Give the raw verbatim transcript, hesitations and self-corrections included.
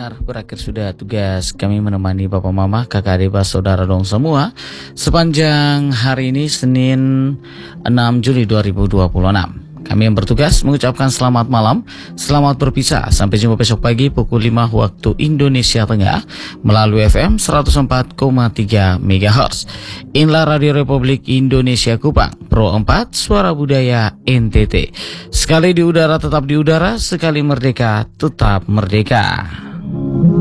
pendengar, berakhir sudah tugas kami menemani Bapak Mama, kakak adik, saudara dong semua sepanjang hari ini Senin enam Juli dua ribu dua puluh enam. Kami yang bertugas mengucapkan selamat malam, selamat berpisah. Sampai jumpa besok pagi pukul lima waktu Indonesia Tengah melalui F M seratus empat koma tiga megahertz. Inilah Radio Republik Indonesia Kupang, Pro empat, Suara Budaya N T T. Sekali di udara tetap di udara, sekali merdeka tetap merdeka.